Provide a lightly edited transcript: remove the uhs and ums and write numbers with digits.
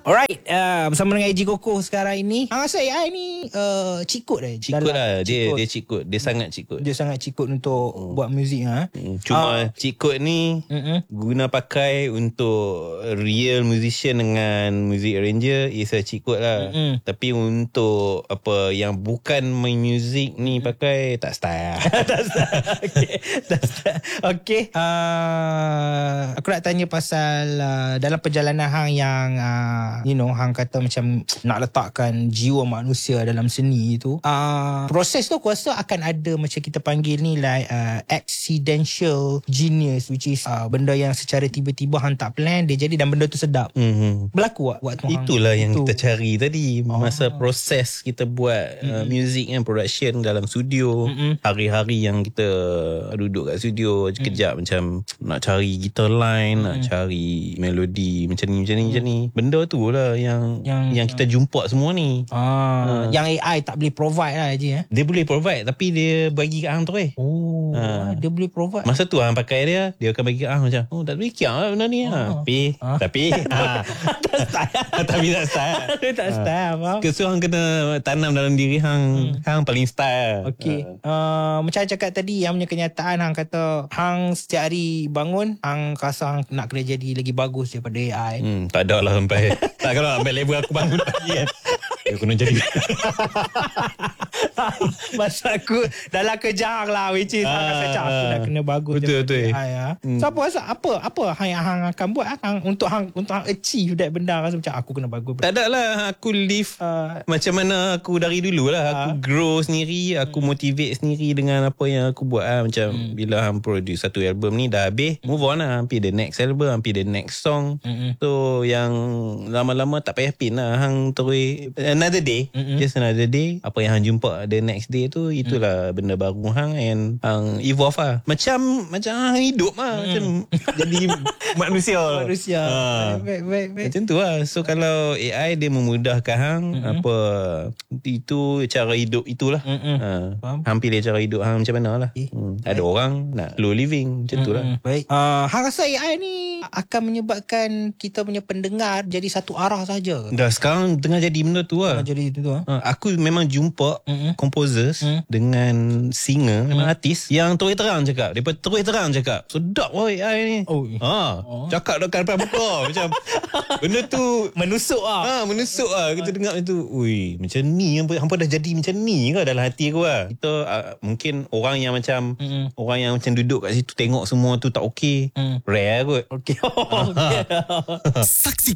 Alright, bersama dengan AJ Koko sekarang ini. Hang rasa AI ni cheat code Cheat code lah. Dia cheat code. Dia sangat cheat code. Dia sangat cheat code untuk buat muzik. Cuma cheat code ni guna pakai untuk real musician dengan music arranger is a cheat code lah. Tapi untuk apa yang bukan main music ni pakai tak style. Tak style. Okay, tak style. Okay. Aku nak tanya pasal dalam perjalanan hang yang hang kata macam nak letakkan jiwa manusia dalam seni tu, proses tu aku rasa akan ada macam kita panggil ni like accidental genius, which is benda yang secara tiba-tiba hang tak plan dia jadi dan benda tu sedap. Berlaku waktu hang itulah yang kita cari tadi masa proses kita buat music kan, production dalam studio. Hari-hari yang kita duduk kat studio kejap macam nak cari guitar line, nak cari melodi macam ni. Benda tu lah yang kita jumpa semua ni. Yang AI tak boleh provide lah je. Dia boleh provide tapi dia bagi kat hang tu Dia boleh provide. Masa tu hang pakai dia akan bagi kat hang macam tak boleh kira lah benda ni. Tapi tak style. Tapi tak style. Tak style faham. So hang kena tanam dalam diri hang paling style. Okay. Macam cakap tadi, yang punya kenyataan hang kata hang setiap hari bangun hang rasa hang nak kena jadi lagi bagus daripada AI. Tak ada lah sampai tak kalau sampai level aku bangun pagi kan. Dia kena jadi masa aku dalam kerja hang lah, which is hang rasa macam aku nak kena bagus betul. AI. So apa rasa apa hang akan buat untuk hang achieve that benda, rasa macam aku kena bagus. Tak ada lah, aku live macam mana aku dari dulu lah. Aku grow sendiri, aku motivate sendiri dengan apa yang aku buat lah. Macam bila hang produce satu album ni dah habis, move on lah, hampir the next album, hampir the next song. So yang lama-lama tak payah pin lah, hang terus another day, just another day. Apa yang hang jumpa the next day tu, itulah benda baru hang hang evolve lah. Macam hang hidup lah, macam jadi manusia. Baik. Macam tu lah. So kalau AI dia memudahkan hang apa itu cara hidup itulah. Hang pilih cara hidup hang macam mana lah. Ada orang nak slow living macam tu lah. Baik. Hang rasa AI ni akan menyebabkan kita punya pendengar jadi satu arah saja? Dah sekarang tengah jadi benda tu lah. Jadi itu tu. Aku memang jumpa composers dengan singer, memang artis yang terus terang cakap. Mereka terus terang cakap, sedap wah AI ni. Cakap dekat depan muka macam benda tu menusuk lah. Menusuk lah. Kita dengar macam tu, ui, macam ni hampa dah jadi macam ni ke dalam hati aku lah. Kita mungkin orang yang macam orang yang macam duduk kat situ tengok semua tu tak okey, rare kot. Okay. Saksikan